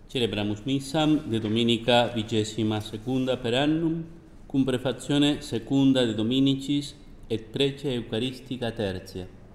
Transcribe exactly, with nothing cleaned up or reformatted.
Celebramus missam de dominica vigesima secunda per annum, cum prefazione secunda de dominicis et prece eucaristica tertia.